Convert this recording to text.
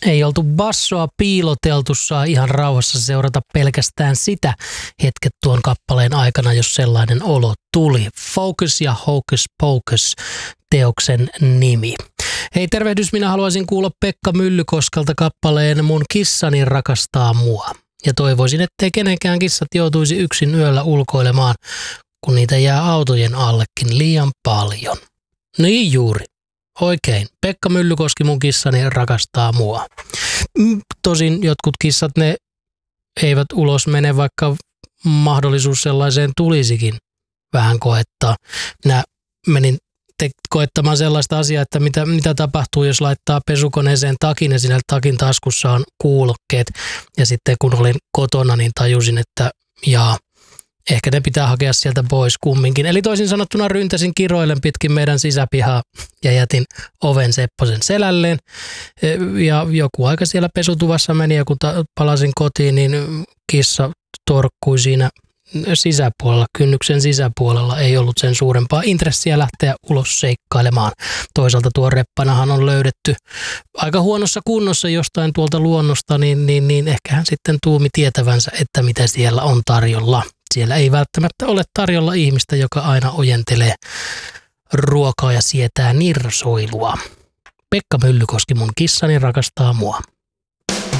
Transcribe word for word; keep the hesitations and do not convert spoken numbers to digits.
Ei oltu bassoa piiloteltu, saa ihan rauhassa seurata pelkästään sitä hetket tuon kappaleen aikana, jos sellainen olo tuli. Focus ja Hocus Pocus teoksen nimi. Hei, tervehdys, minä haluaisin kuulla Pekka Myllykoskelta kappaleen Mun kissani rakastaa mua. Ja toivoisin, ettei kenenkään kissat joutuisi yksin yöllä ulkoilemaan, kun niitä jää autojen allekin liian paljon. Niin juuri. Oikein. Pekka Myllykoski, mun kissani rakastaa mua. Tosin jotkut kissat, ne eivät ulos mene, vaikka mahdollisuus sellaiseen tulisikin vähän koettaa. Minä menin te- koettamaan sellaista asiaa, että mitä, mitä tapahtuu, jos laittaa pesukoneeseen takin ja siinä takin taskussa on kuulokkeet. Ja sitten kun olin kotona, niin tajusin, että jaa, ehkä ne pitää hakea sieltä pois kumminkin. Eli toisin sanottuna ryntäsin kiroilen pitkin meidän sisäpihaa ja jätin oven Sepposen selälleen. Ja joku aika siellä pesutuvassa meni ja kun ta- palasin kotiin, niin kissa torkkui siinä sisäpuolella, kynnyksen sisäpuolella. Ei ollut sen suurempaa intressiä lähteä ulos seikkailemaan. Toisaalta tuo reppanahan on löydetty aika huonossa kunnossa jostain tuolta luonnosta, niin, niin, niin ehkä hän sitten tuumi tietävänsä, että mitä siellä on tarjolla. Siellä ei välttämättä ole tarjolla ihmistä, joka aina ojentelee ruokaa ja sietää nirsoilua. Pekka Myllykoski, mun kissani rakastaa mua.